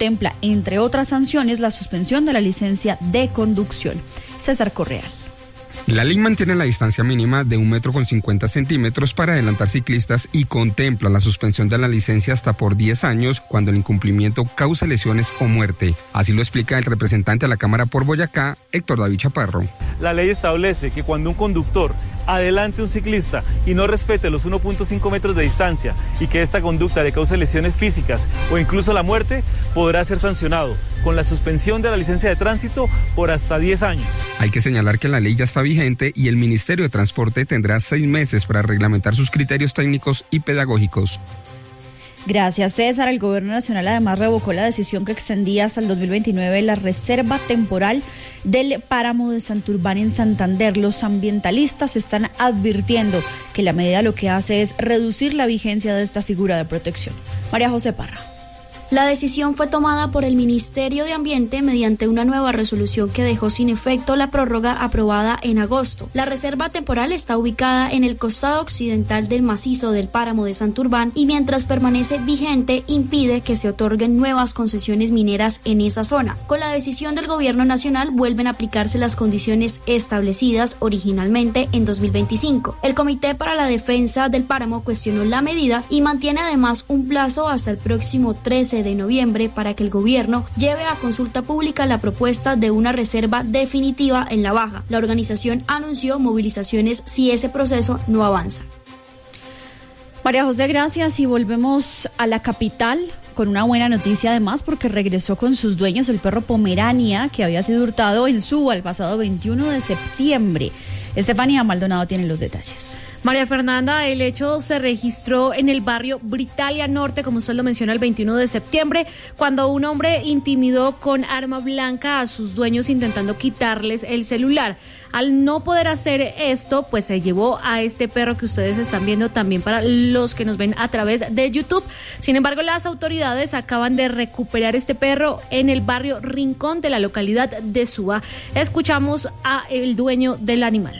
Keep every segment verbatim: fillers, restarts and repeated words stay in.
contempla, entre otras sanciones, la suspensión de la licencia de conducción. César Correal. La ley mantiene la distancia mínima de un metro con cincuenta centímetros para adelantar ciclistas y contempla la suspensión de la licencia hasta por diez años cuando el incumplimiento cause lesiones o muerte. Así lo explica el representante a la Cámara por Boyacá, Héctor David Chaparro. La ley establece que cuando un conductor adelante un ciclista y no respete los uno punto cinco metros de distancia y que esta conducta le cause lesiones físicas o incluso la muerte, podrá ser sancionado con la suspensión de la licencia de tránsito por hasta diez años. Hay que señalar que la ley ya está vigente y el Ministerio de Transporte tendrá seis meses para reglamentar sus criterios técnicos y pedagógicos. Gracias, César. El Gobierno Nacional además revocó la decisión que extendía hasta el dos mil veintinueve la reserva temporal del páramo de Santurbán en Santander. Los ambientalistas están advirtiendo que la medida lo que hace es reducir la vigencia de esta figura de protección. María José Parra. La decisión fue tomada por el Ministerio de Ambiente mediante una nueva resolución que dejó sin efecto la prórroga aprobada en agosto. La reserva temporal está ubicada en el costado occidental del macizo del páramo de Santurbán y mientras permanece vigente impide que se otorguen nuevas concesiones mineras en esa zona. Con la decisión del Gobierno Nacional vuelven a aplicarse las condiciones establecidas originalmente en dos mil veinticinco. El Comité para la Defensa del Páramo cuestionó la medida y mantiene además un plazo hasta el próximo trece de noviembre para que el gobierno lleve a consulta pública la propuesta de una reserva definitiva en la baja. La organización anunció movilizaciones si ese proceso no avanza. María José, gracias, y volvemos a la capital con una buena noticia además porque regresó con sus dueños el perro Pomerania que había sido hurtado en Suba el pasado veintiuno de septiembre. Estefanía Maldonado tiene los detalles. María Fernanda, el hecho se registró en el barrio Britalia Norte, como usted lo menciona, el veintiuno de septiembre, cuando un hombre intimidó con arma blanca a sus dueños intentando quitarles el celular. Al no poder hacer esto, pues se llevó a este perro que ustedes están viendo también para los que nos ven a través de YouTube. Sin embargo, las autoridades acaban de recuperar este perro en el barrio Rincón de la localidad de Suba. Escuchamos a el dueño del animal.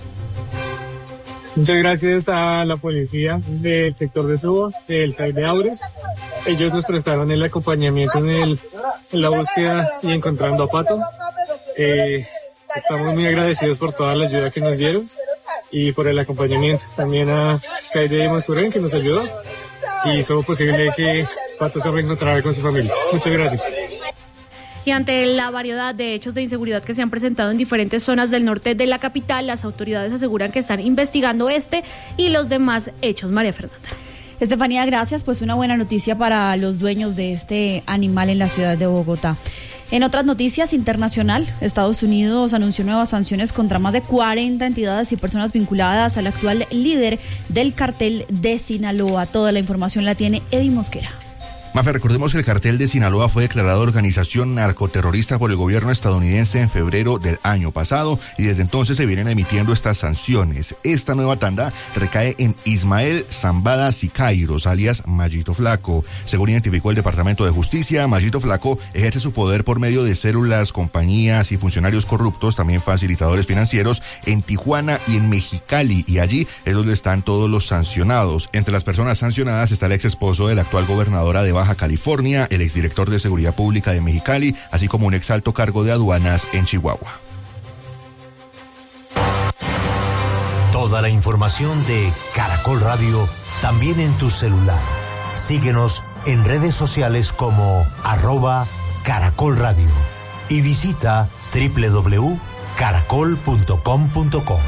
Muchas gracias a la policía del sector de Suba, del C A I de Aures. Ellos nos prestaron el acompañamiento en, el, en la búsqueda y encontrando a Pato. Eh, estamos muy agradecidos por toda la ayuda que nos dieron y por el acompañamiento. También a C A I de Monsurén que nos ayudó y hizo posible que Pato se reencontrara con su familia. Muchas gracias. Y ante la variedad de hechos de inseguridad que se han presentado en diferentes zonas del norte de la capital, las autoridades aseguran que están investigando este y los demás hechos. María Fernanda. Estefanía, gracias. Pues una buena noticia para los dueños de este animal en la ciudad de Bogotá. En otras noticias internacional, Estados Unidos anunció nuevas sanciones contra más de cuarenta entidades y personas vinculadas al actual líder del cartel de Sinaloa. Toda la información la tiene Eddie Mosquera. Mafe, recordemos que el cartel de Sinaloa fue declarado organización narcoterrorista por el gobierno estadounidense en febrero del año pasado y desde entonces se vienen emitiendo estas sanciones. Esta nueva tanda recae en Ismael Zambada Siqueiros, alias Mallito Flaco. Según identificó el Departamento de Justicia, Mallito Flaco ejerce su poder por medio de células, compañías y funcionarios corruptos, también facilitadores financieros, en Tijuana y en Mexicali, y allí es donde están todos los sancionados. Entre las personas sancionadas está el ex esposo de la actual gobernadora de Baja California, el exdirector de Seguridad Pública de Mexicali, así como un ex alto cargo de aduanas en Chihuahua. Toda la información de Caracol Radio también en tu celular. Síguenos en redes sociales como arroba Caracol Radio y visita doble u doble u doble u punto caracol punto com punto co.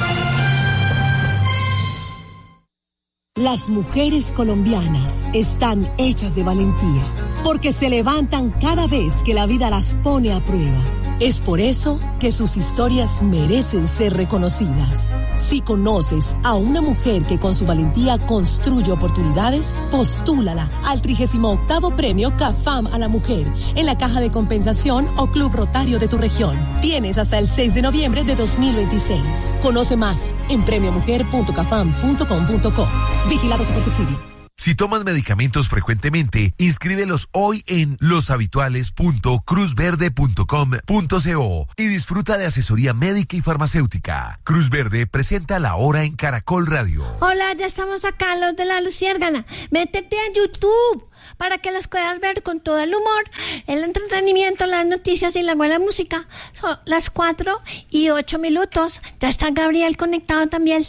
Las mujeres colombianas están hechas de valentía, porque se levantan cada vez que la vida las pone a prueba. Es por eso que sus historias merecen ser reconocidas. Si conoces a una mujer que con su valentía construye oportunidades, postúlala al trigésimo octavo Premio CAFAM a la Mujer en la Caja de Compensación o Club Rotario de tu región. Tienes hasta el seis de noviembre de dos mil veintiséis. Conoce más en premio mujer punto cafam punto com punto co. Vigilado Supersubsidio. Si tomas medicamentos frecuentemente, inscríbelos hoy en loshabituales punto cruz verde punto com punto co y disfruta de asesoría médica y farmacéutica. Cruz Verde presenta La Hora en Caracol Radio. Hola, ya estamos acá, los de la Luciérgana. Métete a YouTube para que los puedas ver con todo el humor, el entretenimiento, las noticias y la buena música. Son las cuatro y ocho minutos. Ya está Gabriel conectado también.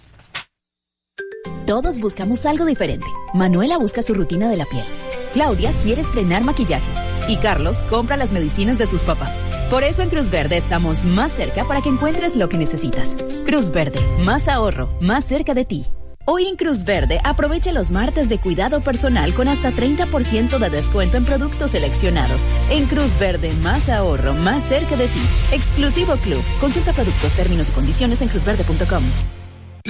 Todos buscamos algo diferente. Manuela busca su rutina de la piel. Claudia quiere estrenar maquillaje. Y Carlos compra las medicinas de sus papás. Por eso en Cruz Verde estamos más cerca para que encuentres lo que necesitas. Cruz Verde, más ahorro, más cerca de ti. Hoy en Cruz Verde aprovecha los martes de cuidado personal con hasta treinta por ciento de descuento en productos seleccionados. En Cruz Verde, más ahorro, más cerca de ti. Exclusivo Club. Consulta productos, términos y condiciones en cruz verde punto com.